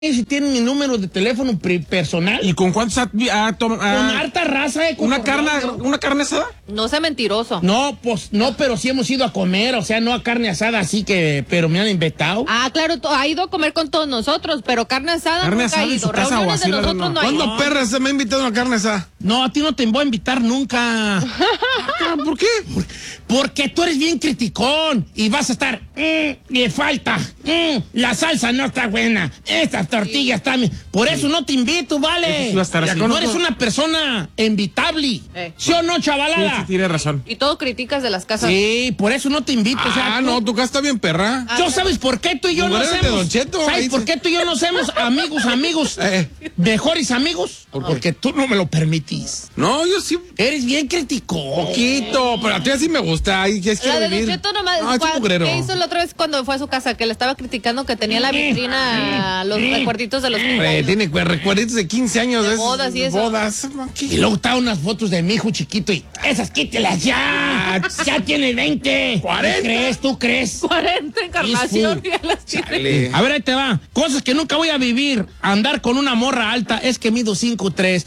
Si tienen mi número de teléfono personal. ¿Y con cuántos con harta raza, una carne asada? No sea mentiroso. No, pues, no, pero sí hemos ido a comer, o sea, no a carne asada, así que, pero me han invitado. Ah, claro, ha ido a comer con todos nosotros, pero carne asada ¿Carne nunca asada ha en ido. su casa o Reuniones así? de nosotros no hay. ¿Cuándo perra se me ha invitado a una carne asada? No, a ti no te voy a invitar nunca. ¿Por qué? Porque tú eres bien criticón y vas a estar, le falta, la salsa no está buena, estas tortillas están... Por eso no te invito, ¿vale? Eso va a estar así. No eres una persona invitable. ¿Sí o no, chavalada? Sí, tiene razón. Y todo criticas de las casas. Sí, por eso no te invito. O sea, No, tu casa está bien perra. ¿Yo sabes por qué tú y yo no Lugares de hacemos? Don Cheto, ¿Sabes ahí por se- qué tú y yo no hacemos amigos? Mejores amigos. Porque tú no me lo permitís. No, yo sí, Eres bien criticón. poquito, pero a ti así me gusta. Ahí que es La que de Don vivir. Cheto nomás, No, es un mugrero. ¿qué hizo la otra vez cuando fue a su casa? Que le estaba criticando que tenía en la vitrina los recuerditos de los Tiene recuerditos de 15 años. De esos, bodas y eso. Bodas. Y luego estaban unas fotos de mi hijo chiquito y esas quítelas ya. Ya tiene 20. 40. ¿Tú crees? 40 encarnación. Peaceful. Y a las chicas. Chale. A ver, ahí te va. Cosas que nunca voy a vivir. Andar con una morra alta es que mido 5'3".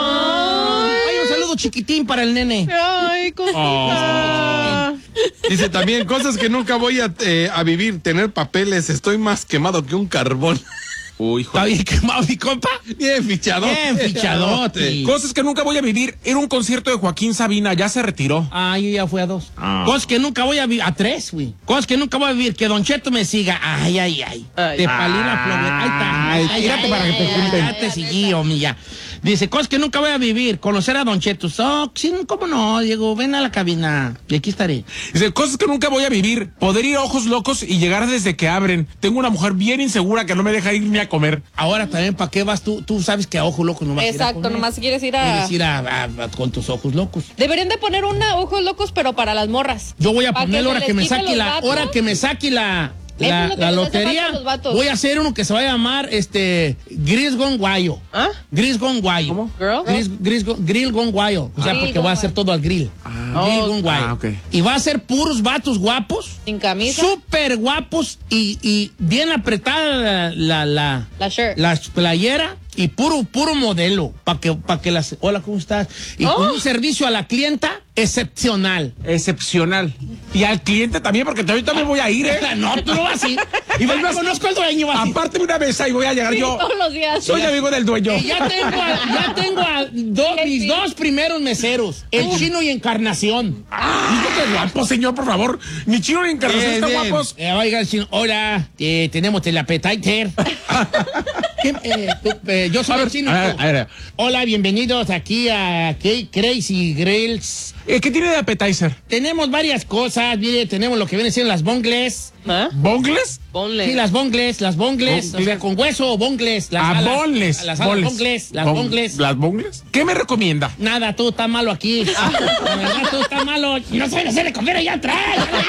Ay, un saludo chiquitín para el nene. Ay, cosita. Dice también, cosas que nunca voy a vivir, tener papeles, estoy más quemado que un carbón. Uy, ¿Está bien quemado, mi compa? Bien fichado. Bien fichadote. Cosas que nunca voy a vivir. Era un concierto de Joaquín Sabina, ya se retiró. Ah, yo ya fui a 2. Cosas que nunca voy a vivir. A 3, güey. Cosas que nunca voy a vivir. Que Don Cheto me siga. Ay. De Palina Flores. Ahí está. tírate para que te junten. Ya te seguí, homie, ya. Dice, cosas que nunca voy a vivir. Conocer a Don Cheto. Sí, ¿cómo no, Diego? Ven a la cabina. Y aquí estaré. Dice, cosas que nunca voy a vivir. Poder ir a Ojos Locos y llegar desde que abren. Tengo una mujer bien insegura que no me deja ir ni a comer. Ahora también, ¿para qué vas tú? Tú sabes que a Ojo Loco no vas a ir a Exacto, comer. nomás quieres ir a... Quieres ir con tus ojos locos. Deberían de poner ojos locos, pero para las morras. Yo voy a Pa' poner que hora se que me les quite saque los la vatos. hora que me saque la Eso es lo que les hace lotería. falta a los vatos. Voy a hacer uno que se va a llamar Gris Gone Wild. ¿Ah? Gris Gone Wild. ¿Cómo? Grill Gone Wild. O sea, Grill porque Gone voy a hacer Wild. todo al grill. Grill Gone Wild. ok. Y va a ser puros vatos guapos. Sin camisa. Súper guapos y bien apretada la shirt. playera y puro modelo para que las... Hola, ¿cómo estás? Y con un servicio a la clienta excepcional. Excepcional. Y al cliente también, porque yo también voy a ir, ¿eh? No, tú no vas a ir. Y me conozco al dueño. Vas a ir. Aparte de una mesa y voy a llegar yo. Todos los días. Soy amigo del dueño. Y ya tengo a mis dos primeros meseros, el Chino y Encarnación. Qué guapo, señor, por favor. Ni Chino ni Encarnación están bien. guapos. Oiga, el Chino, hola, tenemos el appetizer. Yo soy el Chino. A ver. Hola, bienvenidos aquí a Crazy Grills. ¿Qué tiene de appetizer? Tenemos varias cosas, mire, tenemos lo que viene siendo las bongles. ¿Ah? ¿Bongles? Ponle. Sí, las bongles, Bongles. o sea, con hueso o bongles. Las Boneless. Las bongles, las bongles. ¿Las bongles? ¿Qué me recomienda? Nada, tú estás malo aquí. La verdad, tú estás malo. No saben hacer de comer allá atrás.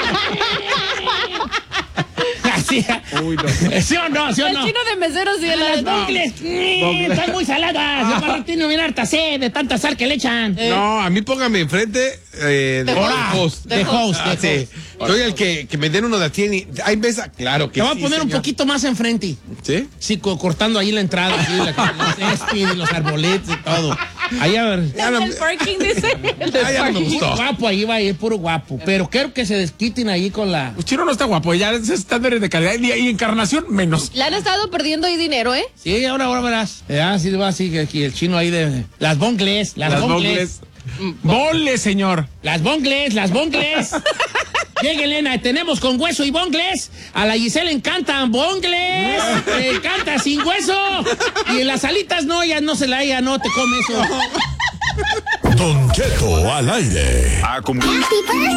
Así. Uy, no. ¿Sí o no? ¿Sí o El no? chino de meseros y Las bongles están muy saladas. Yo para ti no viene harta sed de tanta sal que le echan. No, a mí póngame enfrente de host. De host. Sí. Soy el que me den uno de aquí. Hay mesa, claro que Te voy sí, a poner un señor. poquito más enfrente. ¿Sí? Sí, cortando ahí la entrada, así, la césped y los arbolitos y todo. Ahí a ver. Ya no- El parking, dice. El ya no me parking. gustó. Puro guapo, ahí va a ir, puro guapo. Pero quiero que se desquiten ahí con la... Pues Chino no está guapo, ya es estándares de calidad. Y Encarnación, menos. Le han estado perdiendo ahí dinero, ¿eh? Sí, ahora verás. Sí, va así, que aquí el Chino ahí de... Las bongles. Bonles, señor. Las bongles. Llegue, Elena, tenemos con hueso y bongles. A la Giselle le encantan bongles. Le encanta sin hueso. Y en las alitas no, ella no te come eso. Don Cheto al aire.